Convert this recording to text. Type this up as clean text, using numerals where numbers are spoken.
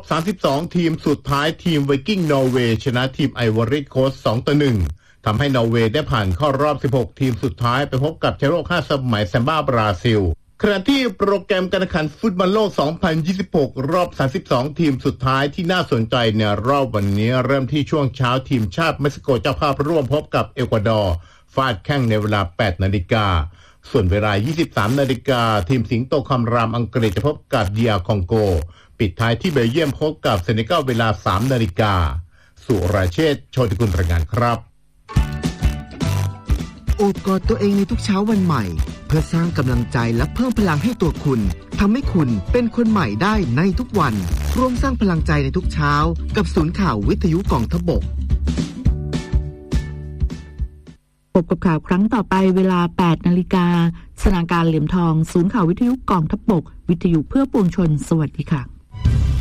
32ทีมสุดท้ายทีมไวกิ้งนอร์เวย์ชนะทีมไอวอรี่โคสต์2-1ทำให้นอร์เวย์ได้ผ่านเข้ารอบ16ทีมสุดท้ายไปพบกับแชมป์โลก5สมัยแซมบ้าบราซิลขณะที่โปรแกรมการแข่งขันฟุตบอลโลก2026รอบ32ทีมสุดท้ายที่น่าสนใจในรอบวันนี้เริ่มที่ช่วงเช้าทีมชาติเม็กซิโกเจ้าภาพร่วมพบกับเอกวาดอร์ฟาดแข้งในเวลา 8 นาฬิกาส่วนเวลา 23 นาฬิกาทีมสิงโตคำรามอังกฤษจะพบกับดีอาร์คองโกปิดท้ายที่เบลเยียมพบกับเซเนกัลเวลา 3 นาฬิกาสุรเชษฐ์ โชติกุลรายงานครับโอบกอดตัวเองในทุกเช้าวันใหม่เพื่อสร้างกำลังใจและเพิ่มพลังให้ตัวคุณทำให้คุณเป็นคนใหม่ได้ในทุกวันร่วมสร้างพลังใจในทุกเช้ากับศูนย์ข่าววิทยุกองทพบกพบกับข่าวครั้งต่อไปเวลา 8 นาฬิกาสถานการณ์เหลี่ยมทองศูนย์ข่าววิทยุกองทพบกวิทยุเพื่อปวงชนสวัสดีค่ะ